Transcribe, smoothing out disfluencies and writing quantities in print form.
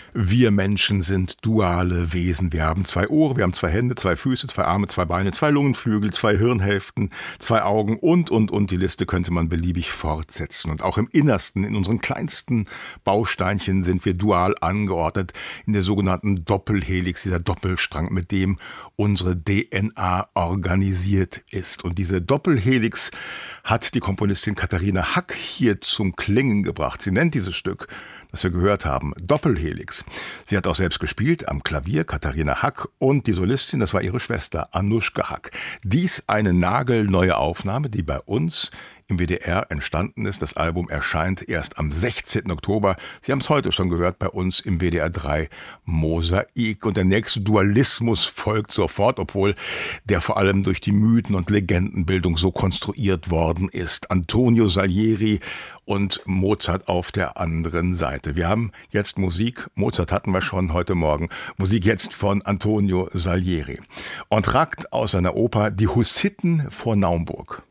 Wir Menschen sind duale Wesen. Wir haben 2 Ohren, wir haben 2 Hände, 2 Füße, 2 Arme, 2 Beine, 2 Lungenflügel, 2 Hirnhälften, 2 Augen und. Die Liste könnte man beliebig fortsetzen. Und auch im Innersten, in unseren kleinsten Bausteinchen sind wir dual angeordnet in der sogenannten Doppelhelix, dieser Doppelstrang, mit dem unsere DNA organisiert ist. Und diese Doppelhelix hat die Komponistin Katharina Hack hier zum Klingen gebracht. Sie nennt dieses Stück, das wir gehört haben, Doppelhelix. Sie hat auch selbst gespielt am Klavier, Katharina Hack, und die Solistin, das war ihre Schwester, Anuschka Hack. Dies eine nagelneue Aufnahme, die bei uns im WDR entstanden ist. Das Album erscheint erst am 16. Oktober. Sie haben es heute schon gehört, bei uns im WDR 3 Mosaik. Und der nächste Dualismus folgt sofort, obwohl der vor allem durch die Mythen- und Legendenbildung so konstruiert worden ist. Antonio Salieri und Mozart auf der anderen Seite. Wir haben jetzt Musik, Mozart hatten wir schon heute Morgen, Musik jetzt von Antonio Salieri. Entrakt aus seiner Oper Die Hussiten vor Naumburg.